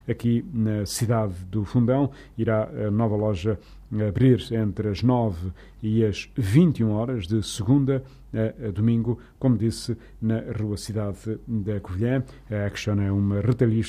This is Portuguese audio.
Aqui na cidade do Fundão, irá a nova loja abrir entre as 9 e as 21 horas, de segunda a domingo, como disse, na Rua Cidade da Covilhã. A Action é uma retalhista